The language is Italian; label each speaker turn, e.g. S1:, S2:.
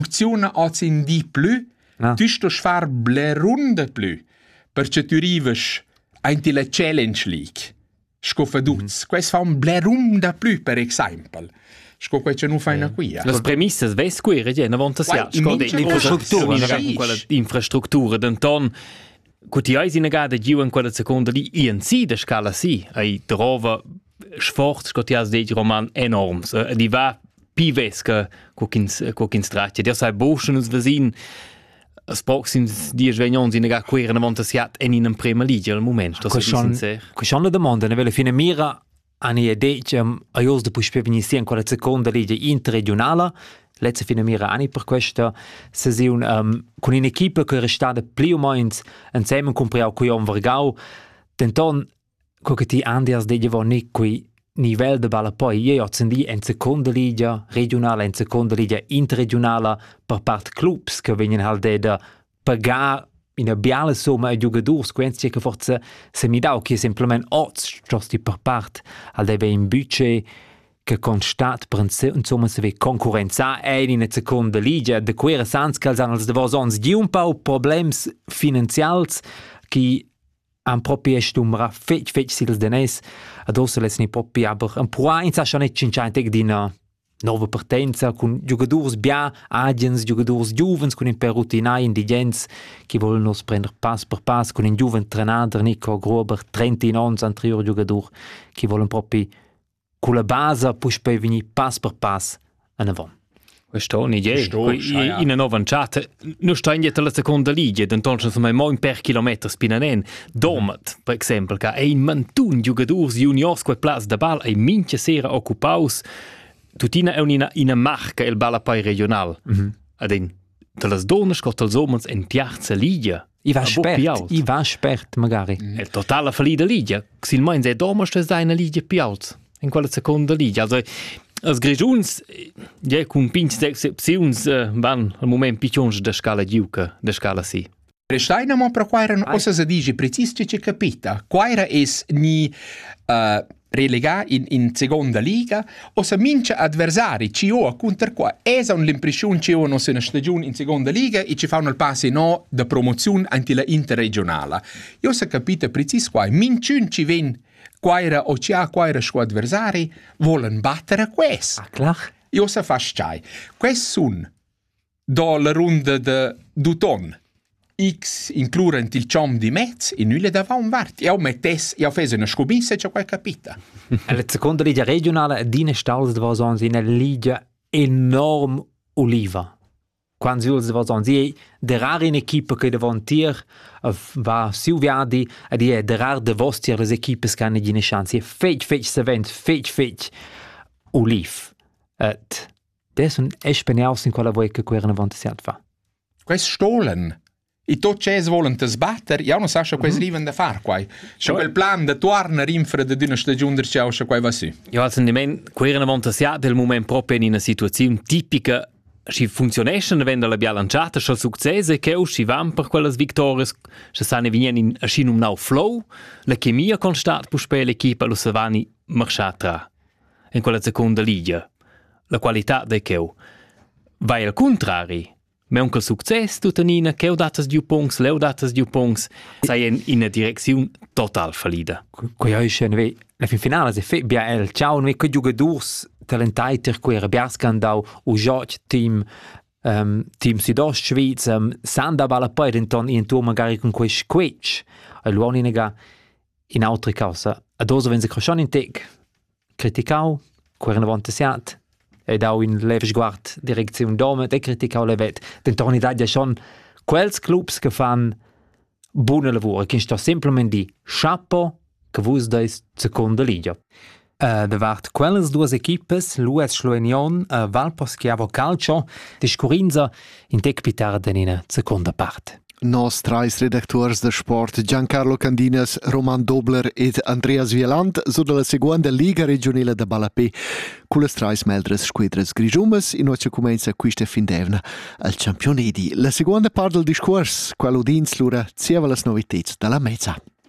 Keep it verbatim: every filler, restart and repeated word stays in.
S1: funziona oggi in di più, ah. tu sto far blerunde più, perché tu arrivi anche la Challenge League. Scoffa duz. Mm. Questo fa un blerunde più, per esempio. Sco che non fai una qui.
S2: Le premisse ves qui, regge, una volta si ha. Sco l'infrastruttura, con quella infrastruttura, d'anton, che ti hai in gada giù in quella seconda lì, in sì, da scala sì, hai trova sforzo, che ti hai detto, roman enorm. Di va più ves che in strattia. Dio sai, boschen us vesin, als proxims dies vegnions in gada qui, una volta si ha in una prima liga al momento.
S3: Questa è una domanda, ne vele fine mira. Ani idea che a io dopo speveni sia in quella seconda liga interregionale, letzte fine mira ani per questo se si un um, con un'equipe che è stata più o meno insieme con Priau qui on Vargau, tenton che ti andias de llevo ne qui livello de balla poi io ho sendi in seconda liga regionale in seconda liga interregionale per part clubs che vengono al de pagare in a biale somma a giocadors, quenzi che forse se mi dà che semplicemente oz giusti per part al deve in budget che constat per insomma se ve concorrenza e in a seconda liga de quera sans che als de vosons di un po' problems finanzials che han proprio stumra fech fech sils denes adosso les ni proprio aber un po' in sa schon cinquante di na nova partenza con giocadores bia, agents, giocadores giuvens con un per rutinai indigents che vogliono nos prendere pass per pass con un giuven trenader Nico Gruber, trentuno anni anterior giocador che vogliono proprio con la base push per venire pass per pass a navon.
S2: Questo è un'idea. In una nuova chat, non sta in la seconda liga, d'entonces sono mai per chilometri spinanen. Domet, per esempio, che è in mantun giocadores juniors quel place da ball e mince sera occupaus. Tutina è una, una marca il balapai regional. Mm-hmm. Adin, de las donne scott als omens in terza liga.
S3: I va spert, i va spert magari.
S2: Mm. È totale fallida liga. Sil meins è domas che sta in liga più alta, in quella seconda liga. Also, als Grigiuns, ja, con pinch exceptions uh, van al moment piccions da scala giuca, da scala si.
S1: Restai ma per quaira non osa se dice precis che capita. Quaira es ni uh, relega in, in seconda liga o se mince adversari ci ho a counter qua esa l'impressione ci ho non se una stagione in seconda liga e ci fanno il passo no da promozione anche la interregionale. Io se capite precis qua mince ci ven quaira o ci ha quaira sco adversari volen battere questo.
S3: Ah, clar.
S1: Io se fa stai. Quest sun do la ronda de d'uton. X includent il ciom di mezz e noi le dava un vart. Io mettes, io fese una scomissa e c'è qual capita.
S3: La seconda liga regionale dine stals de vosons in una liga enorm oliva. Quando si de vosons è de rare in equipe che devon tier va Silviadi e è de rare de vostri les equipes che hanno dine chance. È fech fech savent, fech fech oliv. Et des un espeniaus in quella voi che querano vontasiat fa.
S1: Quest stolen. E tot c'è volen te sbatter, io non so se quel riven da far qua. C'è quel plan da tornare rinfra di una stagione der ciao se qua va sì.
S2: Io al sentiment querano vontasiat del moment proprio in una situazione tipica si funzionesce wenn la bilanciata scho successe che usci van per quelle vittorie se sane vien in a scinum nau flow la chemia constat pu spel l'equipa lo savani marchatra in quella seconda liga la qualità de cheu vai al contrari ma un successo tutanina che ho datas diu punks leu datas diu punks sai in in una direzione total fallida
S3: quei è scene la fin finale se fe bia el ciao noi che giocadors talentaiter quera biascandau o George team um, team Südost Schweiz um, sanda balla poi denton in tu magari con quei squetch a luoni nega in altre causa adoso wenn se crochon in tec criticau quera vonte siat ed au in leves guard direzione dome de criticau levet denton da ja schon quels clubs che fan buone lavoro che sto semplicemente di chapeau che vus dais seconda liga. Uh, davart quelles duas equipes, l'U S Schloenion e uh, Valposchiavo Calcio, discurinza in tec pitarden in a seconda parte.
S4: Nos trais redactors de sport Giancarlo Candinas, Roman Dobler ed Andreas Vieland so della seconda Liga regionale de Balapé con le trais meldres squadres grigiumes in noce comenza questa fin d'evna al campionedi. La seconda parte del discors, quello d'ins lura zieva las novitets dalla mezza.